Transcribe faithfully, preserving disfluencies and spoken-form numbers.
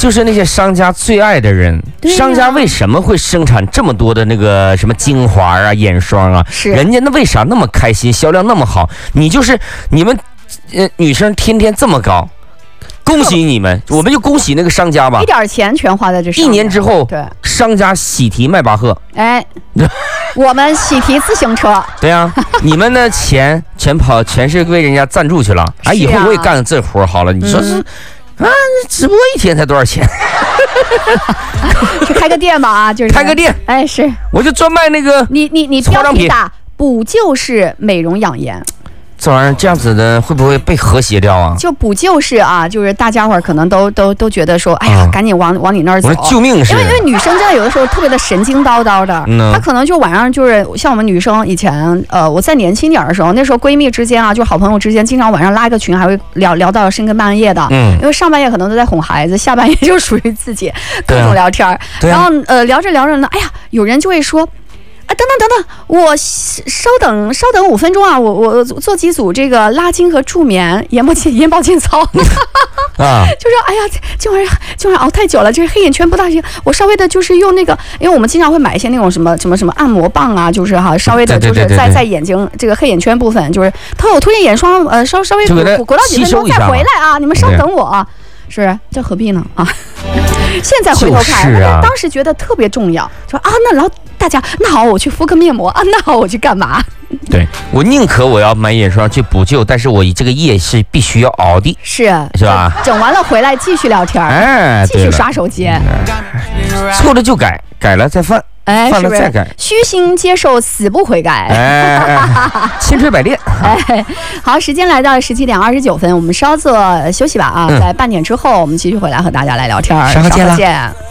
就是那些商家最爱的人。 对啊、 商家为什么会生产这么多的那个什么精华啊、眼霜啊？ 是人家那为啥那么开心，销量那么好？你就是你们，呃，女生天天这么高。恭喜你们，我们就恭喜那个商家吧， 一点钱全花在这上面。 一年之后， 对， 商家喜提迈巴赫， 哎，我们喜提自行车。 对啊，你们的钱全跑全是为人家赞助去了，哎、啊，以后我也干这活好了。你说是、嗯、啊，直播一天才多少钱？ 去开个店吧啊，就是开个店， 哎是， 我就专卖那个你你你标题打补救式美容养颜。 这玩意儿这样子的会不会被和谐掉啊？ 就补救式啊，就是大家伙儿可能都都都觉得说，哎呀，嗯、赶紧往往你那儿走， 救命是。 因为因为女生真的有的时候特别的神经叨叨的， 嗯、 她可能就晚上就是像我们女生以前，呃，我再年轻点的时候，那时候闺蜜之间啊，就好朋友之间，经常晚上拉一个群，还会聊聊到深更半夜的。嗯，因为上半夜可能都在哄孩子，下半夜就属于自己各种聊天儿。 对啊、 然后呃聊着聊着呢，哎呀，有人就会说。啊，等等等等，我稍等稍等五分钟啊，我我做几组这个拉筋和助眠、眼保健眼保健操。啊，就说哎呀，今晚今晚熬太久了，这个黑眼圈不大行，我稍微的就是用那个，因为我们经常会买一些那种什么什么什么按摩棒啊，就是哈，稍微的就是在在眼睛这个黑眼圈部分，就是他有推荐眼霜，呃，稍稍微鼓鼓捣几分钟再回来啊，你们稍等我啊。是不是？这何必呢？啊！现在回头看， 就是啊、 当时觉得特别重要，说啊，那然后大家，那好，我去敷个面膜啊，那好，我去干嘛？ 对，我宁可我要买眼霜去补救，但是我这个夜是必须要熬的， 是是吧？ 整完了回来继续聊天， 哎， 继续刷手机， 嗯、错了就改，改了再犯。 哎， 犯了再改， 虚心接受，死不悔改。 哎，千锤百炼。 哎，好，时间来到十七点二十九分，我们稍作休息吧啊，嗯、在半点之后，我们继续回来和大家来聊天。 稍后见了。 见。